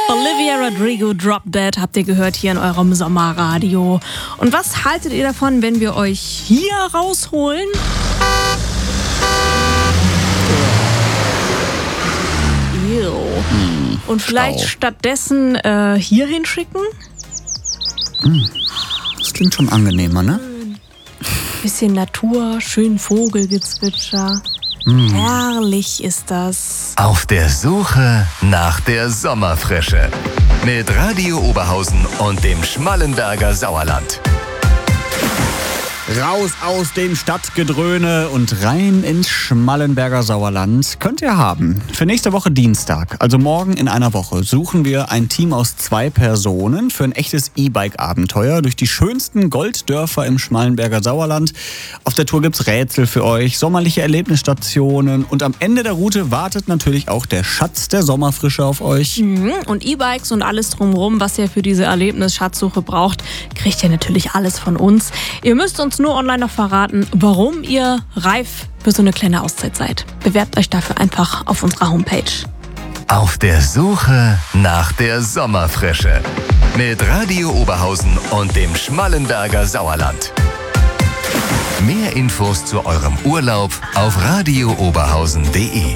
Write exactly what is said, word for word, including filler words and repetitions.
Olivia Rodrigo, Drop Dead, habt ihr gehört hier in eurem Sommerradio. Und was haltet ihr davon, wenn wir euch hier rausholen? Ew. Hm, Und vielleicht Stau. stattdessen äh, hier hinschicken? Hm. Das klingt schon angenehmer, ne? Bisschen Natur, schön Vogelgezwitscher. Hm. Herrlich ist das. Auf der Suche nach der Sommerfrische. Mit Radio Oberhausen und dem Schmallenberger Sauerland. Raus aus dem Stadtgedröhne und rein ins Schmallenberger Sauerland könnt ihr haben. Für nächste Woche Dienstag, also morgen in einer Woche, suchen wir ein Team aus zwei Personen für ein echtes E-Bike-Abenteuer durch die schönsten Golddörfer im Schmallenberger Sauerland. Auf der Tour gibt's Rätsel für euch, sommerliche Erlebnisstationen und am Ende der Route wartet natürlich auch der Schatz der Sommerfrische auf euch. Mhm. Und E-Bikes und alles drumherum, was ihr für diese Erlebnis-Schatzsuche braucht, kriegt ihr natürlich alles von uns. Ihr müsst uns nur online noch verraten, warum ihr reif für so eine kleine Auszeit seid. Bewerbt euch dafür einfach auf unserer Homepage. Auf der Suche nach der Sommerfrische. Mit Radio Oberhausen und dem Schmallenberger Sauerland. Mehr Infos zu eurem Urlaub auf radio oberhausen punkt de.